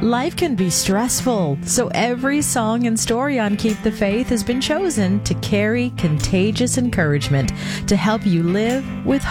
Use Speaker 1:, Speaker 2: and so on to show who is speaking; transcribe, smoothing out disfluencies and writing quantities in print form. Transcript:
Speaker 1: Life can be stressful, so every song and story on Keep the Faith has been chosen to carry contagious encouragement to help you live with